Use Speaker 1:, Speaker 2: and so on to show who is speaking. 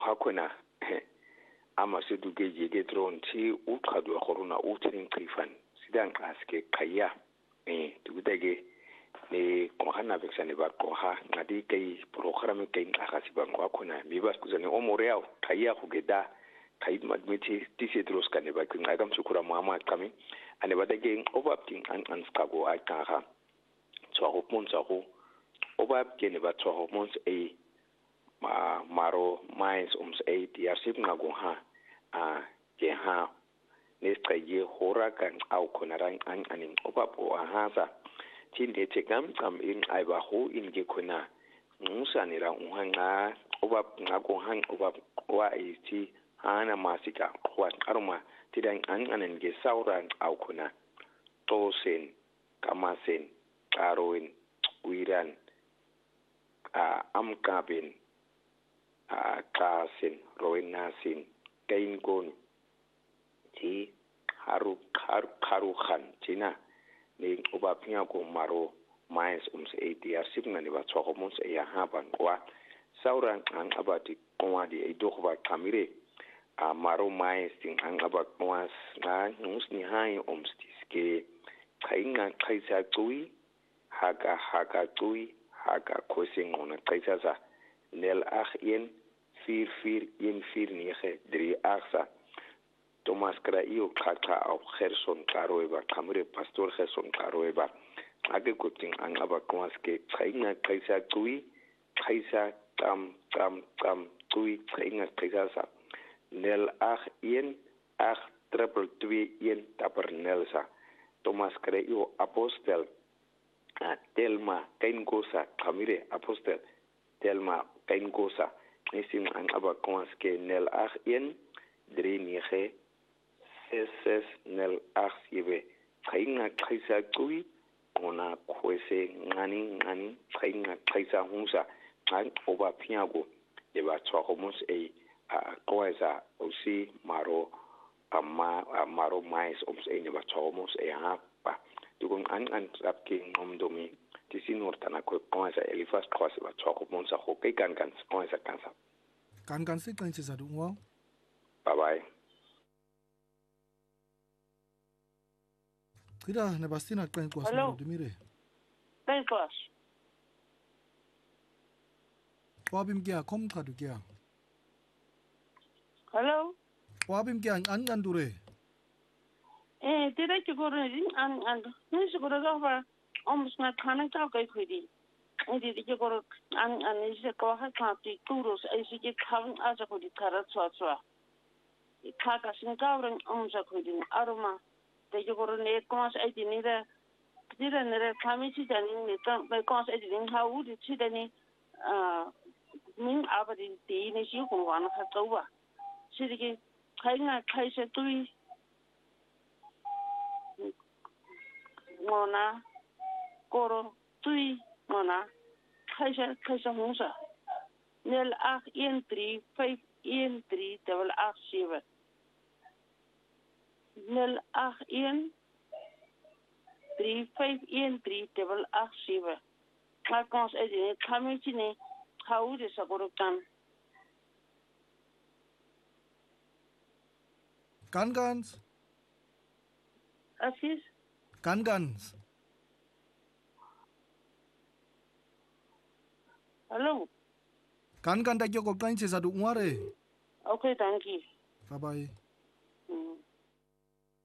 Speaker 1: hakona ama seduke jege tronti uqhadwa khoruna uthini qifan sidang aske qaya tukutake ne kohana vexane ba koha ngadi kai program kai ngasi ba ngakona mibas kuzane omoreao qaya khugeda qayid madmiti tisetros kane ba ngaka msukura mama kami ane badake obapting an skago akaha tswa pontsha go obap ke ne ba tswa hormones maro mais a diarsip ngago ha ke ha nesqaye hora kan au konarang anin obapo ahasa tinde tekam in aiba ho in ge kona musanira unhanga obap ngago hang obap wa iti ana masika kwa aruma tidan anin ge sauran au kona tosen kamasen karoin wiran amkabin klasin roinasin kaingon ti haru khan tina ne obapnya ko maro mais a diarsip ngani ba tsoko mons ya haban kwa sauran an abati kwadi e dokba kamire maro mais tin an abat was na nusni hai stiske kainga kaisa tui haga tui haga kosing ona kaisa nel yen 441493 aksa Thomas Kraio kaka au Gerson Karoeba kamure pastor Gerson Karoeba age kuting ang abakwaske tsainga kaisa tui kaisa tam tui tsainga kaisa sa nel yen 8221 yen tapernelsa Thomas Kraio apostel Telma kaingosa kamire apostel Telma kaingosa nisim ang abakwaske nel yen 39 SS nel archive kainga kaisa tui ona kwese ngani kainga kaisa hunsa an oba piago de ba tswakomos kwesa osi maro maro mais ne ba tswakomos ha pa tukon an rapke ngomdomi tisinor tana ko kwesa elifas kwasa ba tswakomos ho kai kan kwesa kansa
Speaker 2: kan se kan se sadu ngwa
Speaker 1: bye bye.
Speaker 2: Kida ne bastina kan ko asma dumire.
Speaker 3: Kan ko.
Speaker 2: Wabim gya kom tradu gya.
Speaker 3: Hello.
Speaker 2: Wabim gya an dure.
Speaker 3: Tira ki goro ni an ne su goro ga ba na kana ta kai khidi. Ndi ki goro an ni se ko ha ka ti turos ai si ki khavn aja ko di tara tswa. Kaka sin gauran sa khidi aruma. De goro ne kons ai ni da dira ne kami si jani ne ta be kons ai ni ha u di si dani min abadi ti ne si ko wan kha tsawa si di kainga kaise tui ngona koro tui ngona kaise hongsa nel 813513887 nel 813513887 kakons edine kamechine haude sagorokan
Speaker 2: Gans
Speaker 3: Asís
Speaker 2: Gans
Speaker 3: Hello
Speaker 2: da yoko kan se sadu ngware
Speaker 3: Okay thank you
Speaker 2: bye bye